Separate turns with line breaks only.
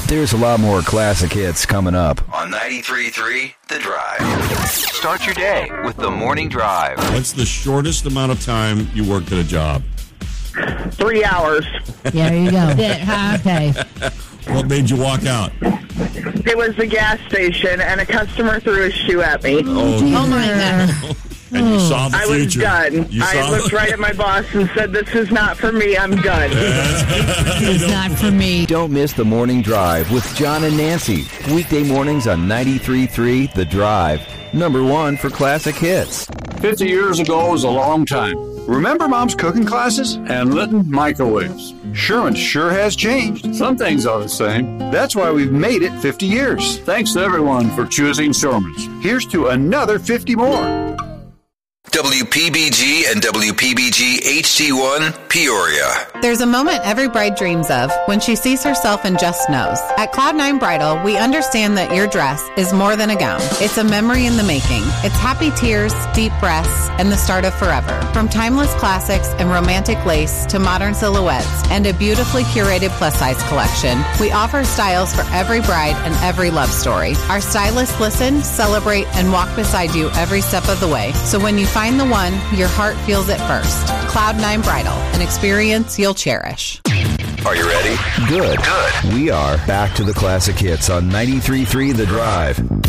There's a lot more classic hits coming up on 93.3 The Drive. Start your day with the Morning Drive.
What's the shortest amount of time you worked at a job?
3 hours.
Yeah, there you go. Okay.
What made you walk out?
It was the gas station, and a customer threw his shoe at me.
Oh my God.
And you saw the
I was
future.
done. I looked right at my boss and said, "This is not for me. I'm done."
It's not for me.
Don't miss the Morning Drive with John and Nancy. Weekday mornings on 93.3 The Drive. Number one for classic hits.
50 years ago was a long time. Remember Mom's cooking classes? And Litton microwaves. Sherman sure has changed. Some things are the same. That's why we've made it 50 years. Thanks to everyone for choosing Sherman's. Here's to another 50 more.
WPBG and WPBG HD1 Peoria.
There's a moment every bride dreams of when she sees herself and just knows. At Cloud9 Bridal, we understand that your dress is more than a gown. It's a memory in the making. It's happy tears, deep breaths, and the start of forever. From timeless classics and romantic lace to modern silhouettes and a beautifully curated plus-size collection, we offer styles for every bride and every love story. Our stylists listen, celebrate, and walk beside you every step of the way. So when you find the one, your heart feels it first. Cloud9 Bridal, an experience you'll cherish.
Are you ready? Good. We are back to the classic hits on 93.3 The Drive.